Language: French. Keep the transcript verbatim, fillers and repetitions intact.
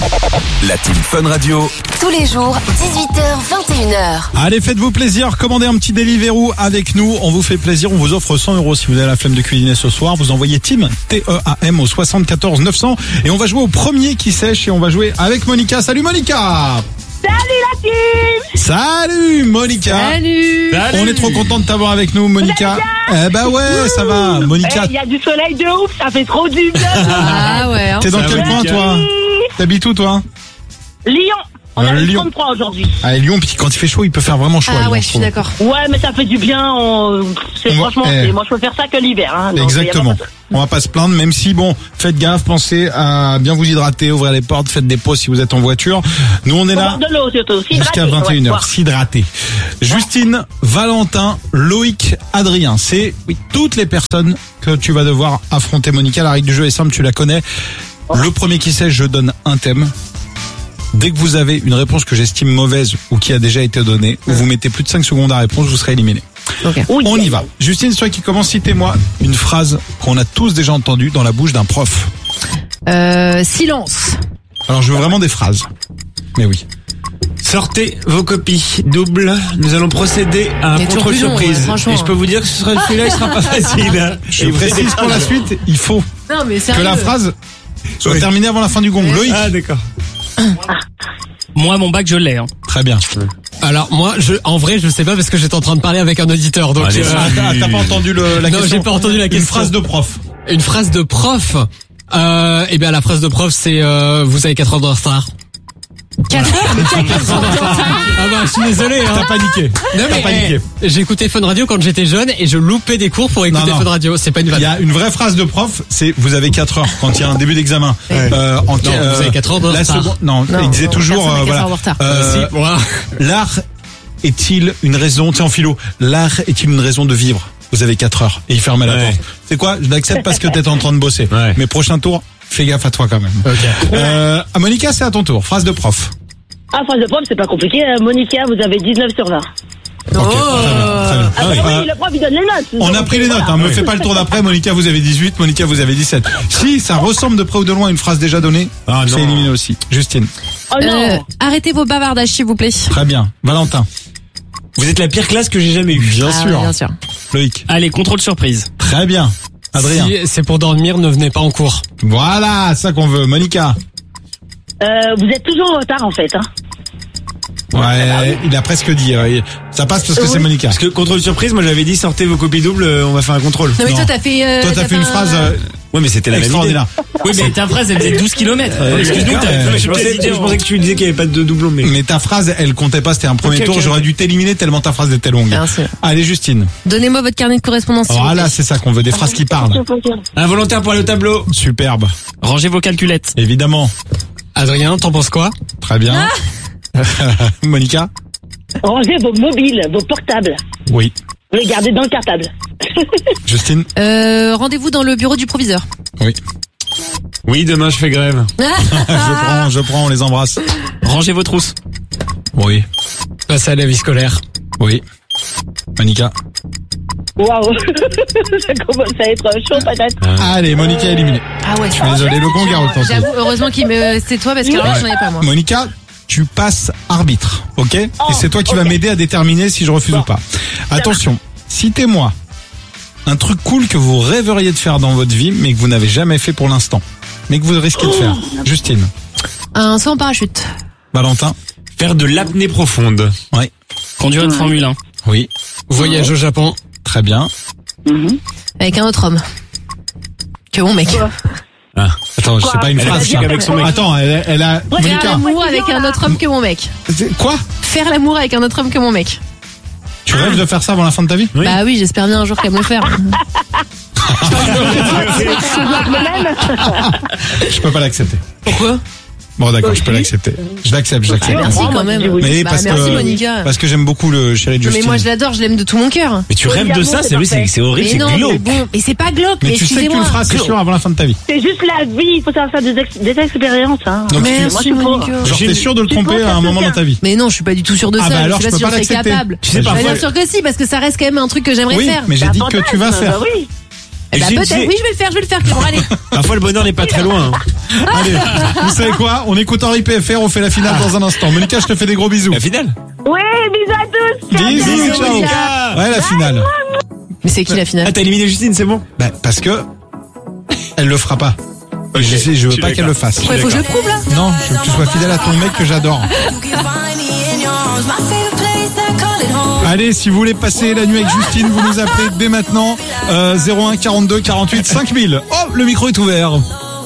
La team Fun Radio. Tous les jours, dix-huit heures vingt et une heures. Allez, faites-vous plaisir, commandez un petit Deliveroo avec nous, on vous fait plaisir, on vous offre cent euros si vous avez la flemme de cuisiner ce soir. Vous envoyez Team, T E A M au soixante-quatorze neuf cents et on va jouer au premier qui sèche et on va jouer avec Monica. Salut Monica! Salut la team! Salut Monica! Salut! On est trop content de t'avoir avec nous Monica. Eh ben ouais, ça va Monica. Il y a du soleil de ouf, ça fait trop du bien. Ah ouais. Hein. T'es dans quel coin toi? T'habites où toi? Lyon. On Euh, a Lyon. trente-trois aujourd'hui. Ah, Lyon, puis quand il fait chaud, il peut faire vraiment chaud. à Ah Lyon, ouais, je je suis trouve. d'accord. Ouais, mais ça fait du bien. On... C'est On va- franchement, eh. c'est- moi je préfère ça que l'hiver. Hein, donc, Exactement. y a pas de- On va pas se plaindre, même si bon, faites gaffe, pensez à bien vous hydrater, ouvrir les portes, faites des pauses si vous êtes en voiture. Nous on est Faut là boire de l'eau surtout. jusqu'à S'hydrater, vingt et une heures, ouais, s'hydrater. Justine, Valentin, Loïc, Adrien, c'est oui, toutes les personnes que tu vas devoir affronter Monica. La règle du jeu est simple, tu la connais. Le premier qui sait, je donne un thème. Dès que vous avez une réponse que j'estime mauvaise ou qui a déjà été donnée, ou vous mettez plus de cinq secondes à répondre, vous serez éliminé. Ok. Oui. On y va. Justine, c'est toi qui commence. Citez-moi une phrase qu'on a tous déjà entendue dans la bouche d'un prof. Euh, silence. Alors, je veux vraiment des phrases. Mais oui. Sortez vos copies doubles. Nous allons procéder à un C'est toujours contrôle plus long, surprise. ouais, franchement. Et je peux vous dire que ce sera celui-là, il sera pas facile. Hein. Je Et vous précise avez- pour la suite, il faut Non mais que sérieux. la phrase soit Oui. terminée avant la fin du gong. Loïc. Ah d'accord. Moi, mon bac, je l'ai. Hein. Très bien. Alors moi, je, en vrai, je sais pas parce que j'étais en train de parler avec un auditeur. Donc Allez, euh, Ah, t'as t'as pas entendu le, la Non, question? j'ai pas entendu la Une question. phrase de prof. une phrase de prof. Euh, eh bien, la phrase de prof, c'est euh, vous avez quatre heures de retard. Quatre heures, mais t'as quatre heures de retard. Ah bah, je suis désolé. Hein. T'as paniqué. Non T'as mais paniqué. eh, j'écoutais Fun Radio quand j'étais jeune et je loupais des cours pour écouter Non, non. Fun Radio. C'est pas une Il vanne. y a une vraie phrase de prof, c'est vous avez quatre heures quand il y a un début d'examen. Euh, en, Non, vous avez quatre heures de la retard. seconde- non, Non, il disait non, toujours personne n'a euh, quatre voilà. heures de retard. Euh, Si, voilà. L'art est-il une raison, tu sais en philo, l'art est-il une raison de vivre? Vous avez quatre heures. Et il ferme la Ouais. porte. C'est quoi? Je l'accepte parce que t'es en train de bosser. Ouais. Mais prochain tour, fais gaffe à toi quand même. Ok. Euh, à Monica, c'est à ton tour. Phrase de prof. Ah, phrase de prof, c'est pas compliqué. hein. Monica, vous avez dix-neuf sur vingt. Ok, très bien, très bien. Ah, bah Euh, oui, le prof, il donne les notes. on a Donc, pris les notes, voilà. hein. Me fais pas le tour d'après. Monica, vous avez dix-huit. Monica, vous avez dix-sept. Si ça ressemble de près ou de loin à une phrase déjà donnée, Ah, c'est non. éliminé aussi. Justine. Oh non. Euh, arrêtez vos bavardages s'il vous plaît. Très bien. Valentin. Vous êtes la pire classe que j'ai jamais eue. Bien Ah, sûr. ouais, bien sûr. Loïc. Allez, contrôle surprise. Très bien. Adrien. Si c'est pour dormir, ne venez pas en cours. Voilà, ça qu'on veut. Monica. Euh, vous êtes toujours en retard en fait. Hein. Ouais, il a presque dit. euh, Ça passe parce que c'est Monica. Parce que contrôle surprise, moi j'avais dit sortez vos copies doubles, euh, on va faire un contrôle. Non mais Non. toi t'as fait. Euh, Toi, t'as fait une un- phrase euh, Ouais, mais c'était la même idée. extraordinaire. Oui, mais ta phrase, elle faisait douze kilomètres. Excuse-nous, ouais. t'avais Non, mais je, fait pensais, idée je en- pensais que tu disais qu'il n'y avait pas de doublon, mais. Mais ta phrase, elle comptait pas. C'était un premier Ok, tour. ok, J'aurais ok. dû t'éliminer tellement ta phrase était longue. Bien sûr. Allez, Justine. Donnez-moi votre carnet de correspondance s'il vous Voilà, plaît. c'est ça qu'on veut. Des phrases qui parlent. Un volontaire pour aller au tableau. Superbe. Rangez vos calculettes. Évidemment. Adrien, t'en penses quoi? Très bien. Monica. Rangez vos mobiles, vos portables. Oui. Les gardez dans le cartable. Justine. Euh, rendez-vous dans le bureau du proviseur. Oui. Oui, demain je fais grève. je prends, je prends. On les embrasse. Rangez vos trousses. Oui. Passer à la vie scolaire. Oui. Monica. Waouh. Ça commence à être chaud peut-être. Allez, Monica est éliminée. Ah ouais. Je suis désolé, le gong a retenti. J'avoue, heureusement qu'il me, c'est toi parce que alors là, j'en ai pas moi. Monica, tu passes arbitre, ok? Et c'est toi qui vas ok. m'aider à déterminer si je refuse ou pas. Attention, citez-moi un truc cool que vous rêveriez de faire dans votre vie, mais que vous n'avez jamais fait pour l'instant, mais que vous risquez de faire. Justine. Un saut en parachute. Valentin. Faire de l'apnée profonde. Oui. Conduire une Formule un. Oui. Voyage au Japon. Très bien. Avec un autre homme. Que mon mec. Ah. Attends, c'est pas une Elle a phrase. dit ça. qu'avec son mec. Attends, elle, elle a. Faire Monica. l'amour avec un autre homme que mon mec. C'est- Quoi? Faire l'amour avec un autre homme que mon mec. Tu rêves de faire ça avant la fin de ta vie? Oui. Bah oui, j'espère bien un jour qu'elle me le faire. Je peux pas l'accepter. Pourquoi? Bon, d'accord, je peux l'accepter. Je l'accepte, je l'accepte. Merci quand même. Mais Bah, parce merci que Monica. parce que j'aime beaucoup le chéri de Non, mais Justine. moi je l'adore, je l'aime de tout mon cœur. Mais tu Oui, rêves de l'amour, ça, c'est c'est oui, c'est parfait. c'est horrible, Mais c'est non, mais glauque. bon, mais c'est pas glauque, Mais mais tu sais que tu le excusez-moi. feras, c'est sûr, avant la fin de ta vie. C'est juste la vie, il faut savoir faire des, ex- des expériences. Hein. Donc, Merci moi, je suis pour. Monica. Genre, t'es sûr de le Tu tromper penses à à un moment quelqu'un. dans ta vie? Mais non, je suis pas du tout sûre de Ah ça. bah je alors, sais je pas peux si pas j'en serais l'accepter. capable. Tu sais, Bah, parfois- bien sûr que si, parce que ça reste quand même un truc que j'aimerais Oui, faire. mais j'ai Bah, dit que tu vas fantasme, faire. bah oui. Eh bah, J'ai- peut-être. j'ai- Oui, je vais le faire, je vais le faire, Clément. Allez. Parfois, le bonheur n'est pas très loin. hein. Allez, vous savez quoi? On écoute Henri P F R, on fait la finale dans un instant. Monica, je te fais des gros bisous. La finale. Oui, bisous à tous. Ciao, Bisous, ciao. ciao. Monica. Ouais, la finale. Mais c'est qui la Ah, finale? t'as éliminé Justine, c'est bon? Bah, parce que elle le fera pas. Je sais, je veux Je suis pas qu'elle d'accord. le fasse. Il faut que je le prouve là. Non, je veux que tu sois fidèle à ton mec que j'adore. Allez, si vous voulez passer la nuit avec Justine, vous nous appelez dès maintenant. Euh, zéro un quarante-deux quarante-huit cinq mille. Oh, le micro est ouvert.